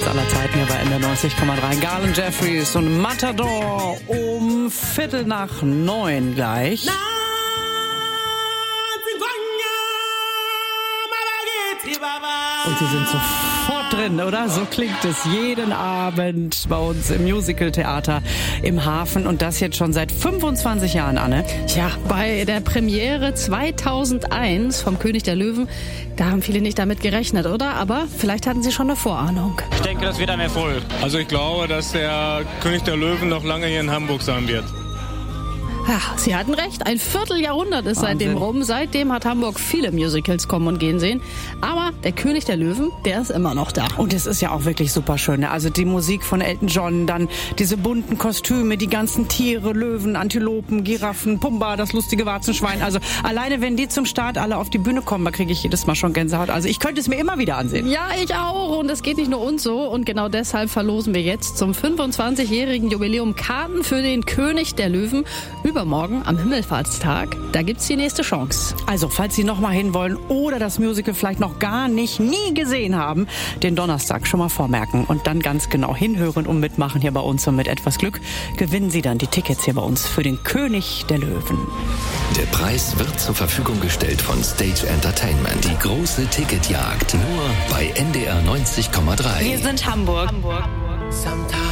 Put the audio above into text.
aller Zeiten hier bei NDR 90,3. Garland Jeffries und Matador um 8:45 gleich. Und Sie sind sofort drin, oder? So klingt es jeden Abend bei uns im Musical-Theater im Hafen. Und das jetzt schon seit 25 Jahren, Anne. Ja, bei der Premiere 2001 vom König der Löwen, da haben viele nicht damit gerechnet, oder? Aber vielleicht hatten Sie schon eine Vorahnung. Ich denke, das wird ein Erfolg. Also ich glaube, dass der König der Löwen noch lange hier in Hamburg sein wird. Ja, Sie hatten recht. Ein Vierteljahrhundert ist seitdem rum. Seitdem hat Hamburg viele Musicals kommen und gehen sehen. Aber der König der Löwen, der ist immer noch da. Und es ist ja auch wirklich super schön. Also die Musik von Elton John, dann diese bunten Kostüme, die ganzen Tiere, Löwen, Antilopen, Giraffen, Pumba, das lustige Warzenschwein. Also alleine, wenn die zum Start alle auf die Bühne kommen, da kriege ich jedes Mal schon Gänsehaut. Also ich könnte es mir immer wieder ansehen. Ja, ich auch. Und es geht nicht nur uns so. Und genau deshalb verlosen wir jetzt zum 25-jährigen Jubiläum Karten für den König der Löwen. Übermorgen am Himmelfahrtstag, da gibt's die nächste Chance. Also, falls Sie noch mal hinwollen oder das Musical vielleicht noch nie gesehen haben, den Donnerstag schon mal vormerken und dann ganz genau hinhören und mitmachen hier bei uns. Und mit etwas Glück gewinnen Sie dann die Tickets hier bei uns für den König der Löwen. Der Preis wird zur Verfügung gestellt von Stage Entertainment. Die große Ticketjagd nur bei NDR 90,3. Wir sind Hamburg.